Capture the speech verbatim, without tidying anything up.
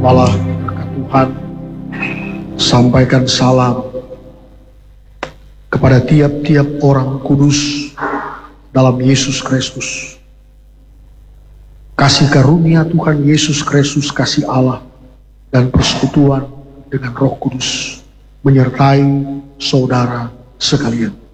Terimalah berkat Tuhan, sampaikan salam kepada tiap-tiap orang kudus dalam Yesus Kristus. Kasih karunia Tuhan Yesus Kristus, kasih Allah, dan persekutuan dengan Roh Kudus menyertai saudara sekalian.